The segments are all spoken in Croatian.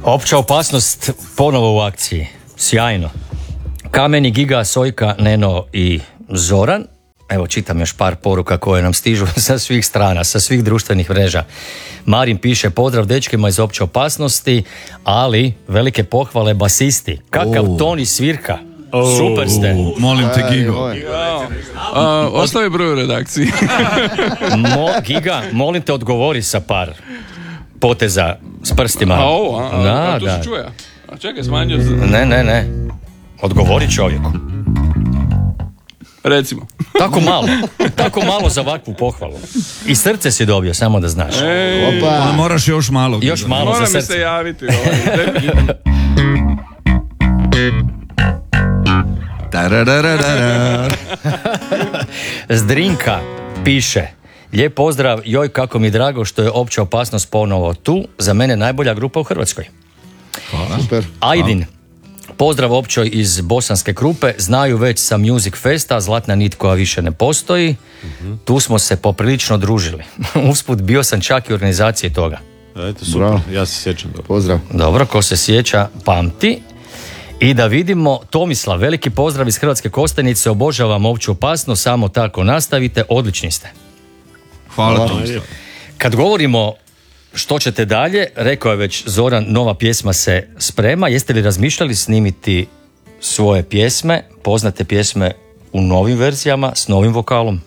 Opća opasnost ponovo u akciji. Sjajno. Kameni, Giga, Sojka, Neno i Zoran. Evo, čitam još par poruka koje nam stižu sa svih strana, sa svih društvenih mreža. Marin piše, pozdrav dečkima iz Opće opasnosti, ali velike pohvale basisti. Kakav ton i svirka. Super ste. Molim te, Gigo. Ostavi broj u redakciji. Giga, molim te, odgovori sa par poteza s prstima. To se čuje. A čekaj, smanjio se. Ne. Odgovori čovjeku. Recimo. Tako malo za ovakvu pohvalu. I srce si dobio, samo da znaš. Opa. Moraš još malo. Još malo za srce. Moram mi se javiti. Zdrinka piše, lijep pozdrav, joj kako mi drago što je Opća opasnost ponovo tu, za mene najbolja grupa u Hrvatskoj. Hvala. Super. Ajdin, pozdrav Općoj iz Bosanske Krupe, znaju već sa Music Festa, zlatna nit koja više ne postoji, tu smo se poprilično družili. Usput bio sam čak i u organizaciji toga. Eto, super, bravo. Ja se sjećam dobro. Pozdrav. Dobro, ko se sjeća, pamti. I da vidimo, Tomislav, veliki pozdrav iz Hrvatske Kostajnice, obožavam Opću opasnost, samo tako nastavite, odlični ste. Hvala Tomislav. Kad govorimo što ćete dalje, rekao je već Zoran, nova pjesma se sprema, jeste li razmišljali snimiti svoje pjesme, poznate pjesme u novim verzijama, s novim vokalom?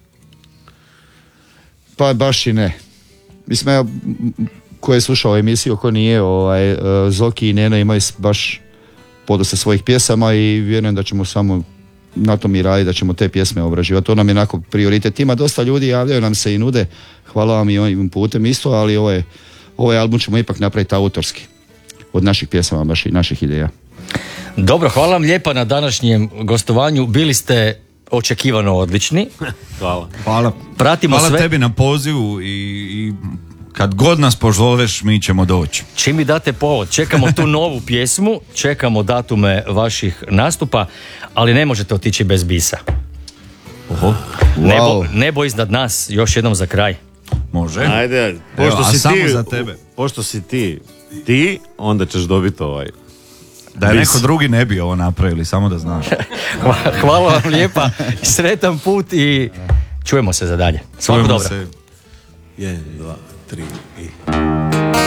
Pa baš i ne. Mislim, ja, ko je slušao emisiju, ko nije, Zoki i Neno imaju baš podosta svojih pjesama i vjerujem da ćemo samo na tom i raditi, da ćemo te pjesme obrađivati. To nam je onako prioritet. Ima dosta ljudi, javljaju nam se i nude. Hvala vam i ovim putem isto, ali ovaj album ćemo ipak napraviti autorski. Od naših pjesama, baš i naših ideja. Dobro, hvala vam lijepa na današnjem gostovanju. Bili ste očekivano odlični. Hvala. Pratimo Hvala sve. tebi na pozivu i kad god nas pozoveš, mi ćemo doći. Čim mi date povod, čekamo tu novu pjesmu, čekamo datume vaših nastupa, ali ne možete otići bez bisa. Oho. Nebo iznad nas, još jednom za kraj. Može. Ajde, samo za tebe. Pošto si ti, onda ćeš dobiti ovaj. Da je neko drugi ne bi ovo napravili, samo da znaš. Hvala vam lijepa, sretan put i čujemo se za dalje. Svako dobro. 1, 2, 3 i...